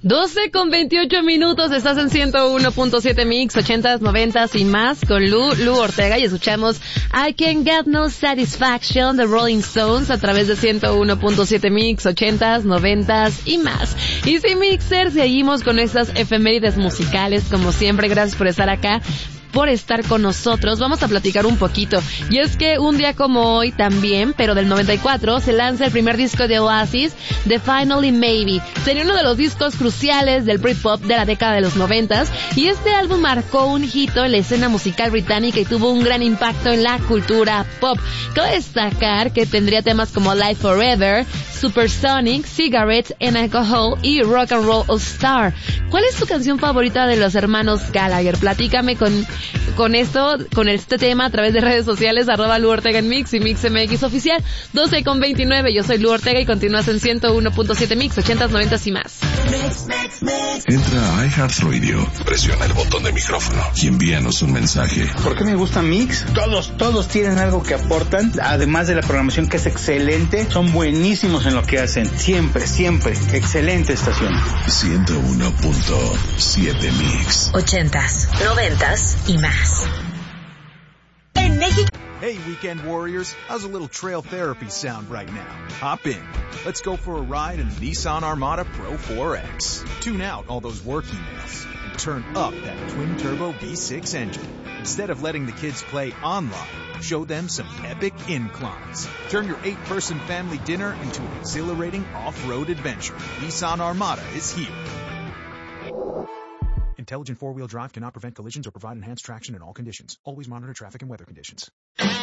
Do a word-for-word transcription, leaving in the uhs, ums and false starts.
doce con veintiocho minutos, estás en ciento uno punto siete Mix, ochentas, noventas y más con Lu, Lu Ortega, y escuchamos I Can Get No Satisfaction de Rolling Stones a través de ciento uno punto siete Mix, ochentas, noventas y más. Y sí, Mixer, seguimos con estas efemérides musicales, como siempre. Gracias por estar acá, por estar con nosotros. Vamos a platicar un poquito. Y es que un día como hoy también, pero del noventa y cuatro, se lanza el primer disco de Oasis, The Finally Maybe. Sería uno de los discos cruciales del Britpop de la década de los noventas, y este álbum marcó un hito en la escena musical británica y tuvo un gran impacto en la cultura pop. Cabe destacar que tendría temas como Live Forever, Supersonic, Cigarettes and Alcohol y Rock and Roll All Star. ¿Cuál es tu canción favorita de los hermanos Gallagher? Platícame con con esto, con este tema a través de redes sociales, arroba Lu Ortega en Mix y Mix M X Oficial. doce con veintinueve, yo soy Lu Ortega y continúas en ciento uno punto siete Mix, ochentas, noventas y más. Mix, mix, mix. Entra a iHeartRadio, presiona el botón de micrófono y envíanos un mensaje. ¿Por qué me gusta Mix? Todos, todos tienen algo que aportan, además de la programación que es excelente, son buenísimos en lo que hacen. Siempre, siempre, excelente estación. ciento uno punto siete Mix. Ochentas, noventas y más. En México. Hey, Weekend Warriors, how's a little trail therapy sound right now? Hop in. Let's go for a ride in the Nissan Armada Pro four X. Tune out all those work emails and turn up that twin-turbo V six engine. Instead of letting the kids play online, show them some epic inclines. Turn your eight-person family dinner into an exhilarating off-road adventure. Nissan Armada is here. Intelligent four-wheel drive cannot prevent collisions or provide enhanced traction in all conditions. Always monitor traffic and weather conditions.